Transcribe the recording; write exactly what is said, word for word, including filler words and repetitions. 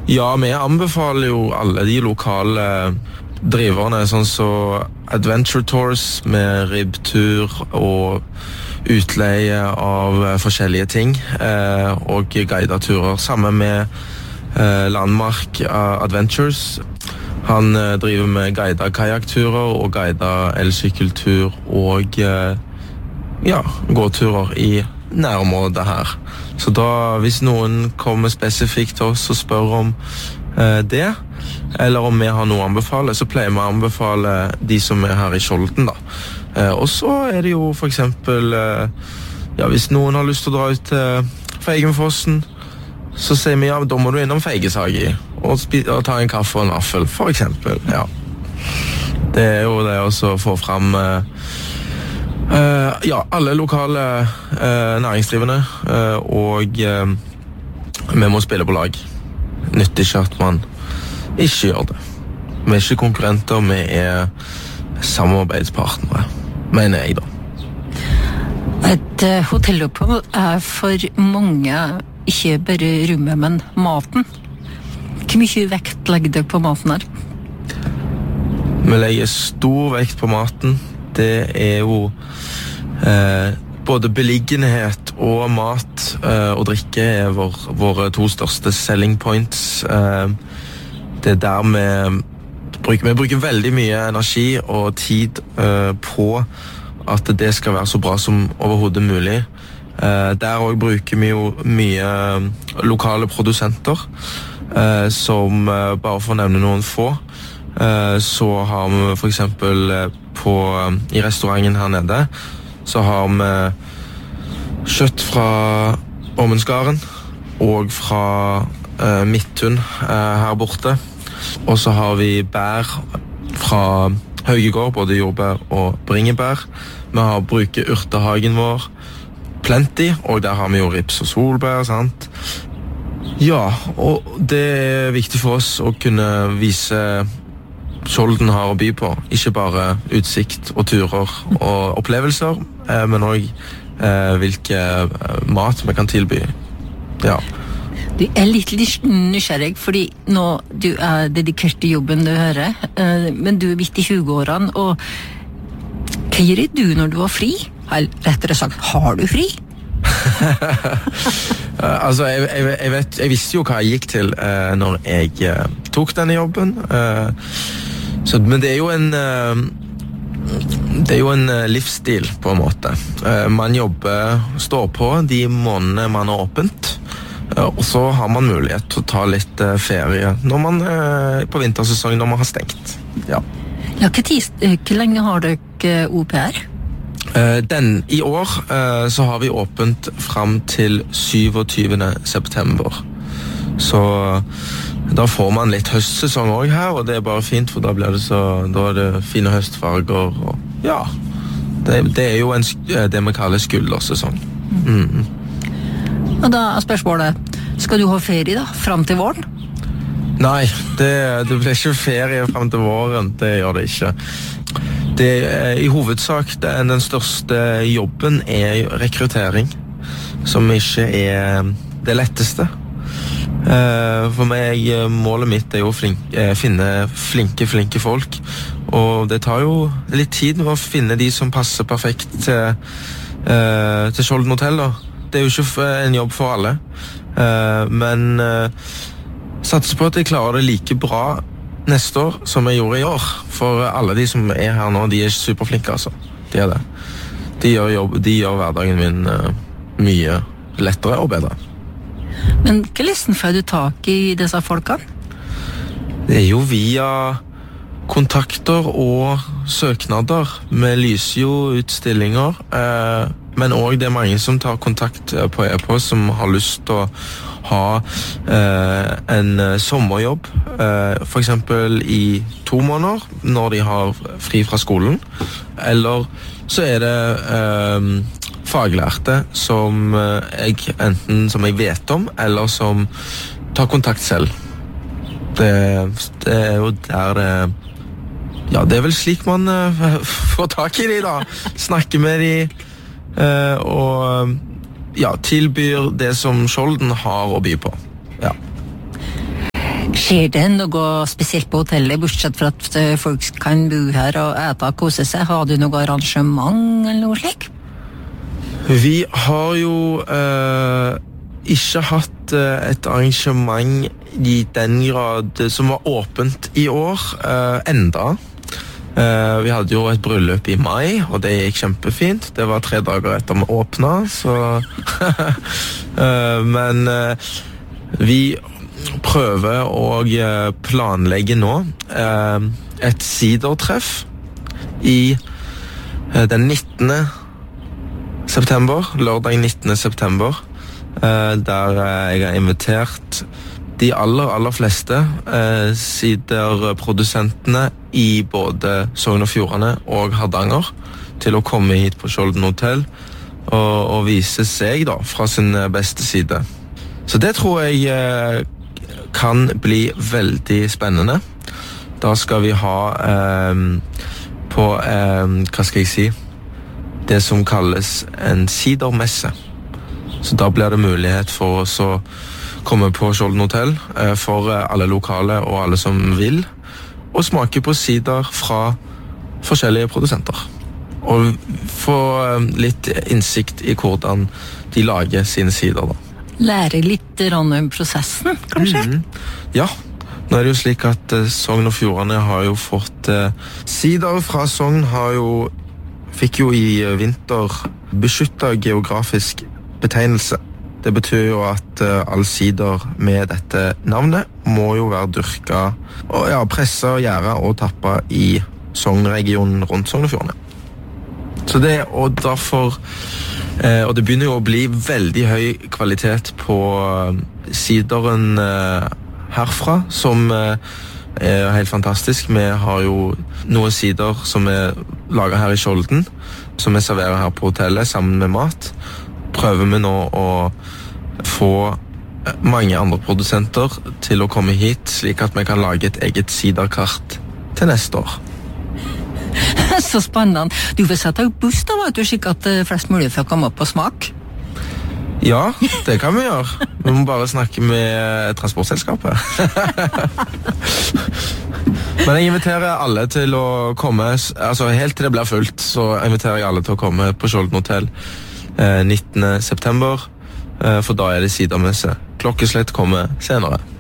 Ja, vi anbefaler jo alle de lokale driverne, sånn som Adventure Tours med ribbtur og utleie av forskjellige ting, eh, og guideturer. Samme med eh, Landmark Adventures. Han eh, driver med guidet kajakturer og guidet elsykkeltur og eh, ja, gåturer i nærområdet her. Så da, hvis noen kommer spesifikt til oss og spør om eh, det, eller om vi har noe å anbefale, så pleier vi å anbefale de som er her i Skjolden da. Eh, og så er det jo for eksempel, eh, ja, hvis noen har lyst til å dra ut til Feigenfossen, så sier vi, ja, da må du innom Feigesagi og, og ta en kaffe og en vaffel, for eksempel, ja. Det er jo det også å få frem eh, Uh, ja, alle lokale uh, næringsdrivende, uh, og uh, vi må spille på lag. Nytter ikke at man ikke gjør det. Vi er ikke konkurrenter, vi er samarbeidspartnere, mener jeg da. Et uh, hotellopphold er for mange ikke bare rommet, men maten. Hvor mye vekt legger dere på maten her? Vi legger stor vekt på maten. Det er jo eh, både beliggenhet og mat eh, og drikke er vår, våre to største selling points. Eh, det er der vi bruker, vi bruker veldig mye energi og tid eh, på at det skal være så bra som overhodet mulig. Eh, der også bruker vi jo mye lokale produsenter, eh, som eh, bare for å nevne noen få, eh, så har vi for eksempel eh, På, i restauranten her nede så har vi kjøtt fra Ormundsgaren og fra eh, Midtun eh, her borte, og så har vi bær fra Haugegård, både jordbær og bringebær. Vi har bruker urtehagen vår plenty, og der har vi jo rips og solbær, sant? Ja, og det er viktig for oss å kunne vise Skjolden har å by på, ikke bare utsikt og turer og opplevelser, eh, men også eh, hvilke mat vi kan tilby. Ja. Du er litt nysgjerrig, fordi nå du er dedikert til jobben du hører, eh, men du er midt i tjueårene, og hva gjør du når du har fri? Eller rettere sagt, har du fri? altså, jeg, jeg, jeg, vet, jeg visste jo hva jeg gikk til eh, når jeg eh, tok denne jobben, eh, Så, men det er jo en uh, det er jo en uh, livsstil på en måte. Uh, man jobber, står på de månedene man har åpent, uh, og så har man mulighet til å ta litt uh, ferie når man uh, på vintersesong når man har stengt. Ja. Ja, hvor, tid, hvor lenge har dere O P R? Uh, den, I år uh, så har vi åpent frem til syvogtyvende september. Så da får man litt høstsesong også her, og det er bare fint, for da blir det så, da er det fine høstfarger, og ja, det, det er jo en, det vi kaller skuldersesong. Mm. Og da er spørsmålet, skal du ha ferie da, frem til våren? Nei, det, det blir ikke ferie frem til våren, det gjør det ikke. Det er, i hovedsak, det er den største jobben er rekruttering, som ikke er det letteste. Uh, for meg, målet mitt er jo å flink, uh, finne flinke, flinke folk, og det tar jo litt tid å finne de som passer perfekt til, uh, til Skjolden Hotel da. Det er jo ikke en jobb for alle, uh, men uh, satser på at jeg klarer det like bra neste år som jeg gjorde i år, for alle de som er her nå, de er superflinke altså, de er det. De gjør, jobb, de gjør hverdagen min uh, mye lettere og bedre. Men hva listen får du tak i disse folkene? Det er jo via kontakter og søknader. Vi lyser jo ut stillinger, eh, men også det er mange som tar kontakt på e-post som har lyst til å ha eh, en sommerjobb, eh, for eksempel i to måneder når de har fri fra skolen, eller så er det eh, faglærte som jeg enten som jeg vet om, eller som tar kontakt selv. Det, det er jo der det ja, det er vel slik man uh, får tak i de da. Snakker med de uh, og ja, tilbyr det som Skjolden har å by på. Ja. Skjer det noe spesielt på hotellet, bortsett fra at eh, folk kan bo her og ete og kose seg? Har du noe arrangement eller noe slik? Vi har jo eh, ikke hatt eh, et arrangement i den grad som var åpent i år, eh, enda. Eh, vi hadde jo et bryllup i mai, og det gikk kjempefint. Det var tre dager etter vi åpnet, så... eh, men eh, vi prøver å planlegge nå eh, et sidertreff i eh, den nittende september, lørdag nittende september, eh, der jeg har invitert de aller, aller fleste eh, siderprodusentene i både Sogn og Fjordane og Hardanger til å komme hit på Skjolden Hotel og, og vise seg da, fra sin beste side. Så det tror jeg eh, kan bli veldig spennende. Da skal vi ha eh, på, eh, hva skal jeg si, det som kalles en sidermesse. Så da blir det mulighet for oss å komme på Skjolden Hotel eh, for alle lokale og alle som vil, og smake på sider fra forskjellige produsenter. Og få eh, litt innsikt i hvordan de lager sine sider da. Lære litt om prosessen, kanskje? Mm. Ja, nå er det jo slik at eh, Sogn og Fjordane har jo fått eh, sider fra Sogn har jo fikk jo i vinter beskyttet geografisk betegnelse. Det betyr jo at uh, all sider med dette navnet må jo være dyrket, og ja, presset, gjæret og tappet i Sogn-regionen rundt Sogn og Fjordane. Så det, og derfor, uh, og det begynner jo å bli veldig høy kvalitet på uh, sideren uh, herfra, som uh, er helt fantastisk. Vi har jo noen sider som er laget her i Skjolden, som vi serverer her på hotellet sammen med mat. Prøver vi nå å få mange andre produsenter til å komme hit, slik at vi kan lage et eget siderkart til neste år. Så spennende. Du vil sette opp buss da, vet du, slik at flest mulig får komme opp på smak? Ja, det kan vi gjøre. Vi må bare snakke med transportselskapet. Men jeg inviterer alle til å komme, altså helt til det blir fullt, så inviterer jeg alle til å komme på Skjolden Hotel eh, nittende september, eh, for da er det sidermesse. Klokkeslett kommer senere.